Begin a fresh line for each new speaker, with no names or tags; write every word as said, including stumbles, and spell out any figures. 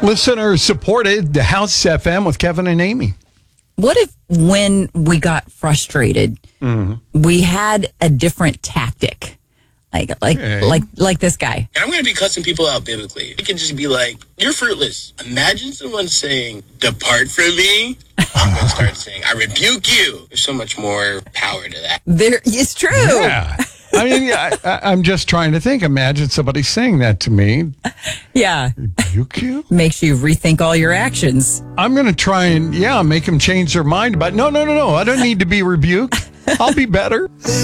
Listener supported the House F M with Kevin and Amy.
What if when we got frustrated, mm-hmm. we had a different tactic? Like, like, okay. like, like this guy.
And I'm going to be cussing people out biblically. It can just be like, you're fruitless. Imagine someone saying, depart from me. I'm going to start saying, I rebuke you. There's so much more power to that.
There, it's true.
Yeah. I mean, I, I, I'm just trying to think. Imagine somebody saying that to me.
Yeah.
Rebuke you?
Makes you rethink all your actions.
I'm going to try and, yeah, make them change their mind. But no, no, no, no. I don't need to be rebuked. I'll be better.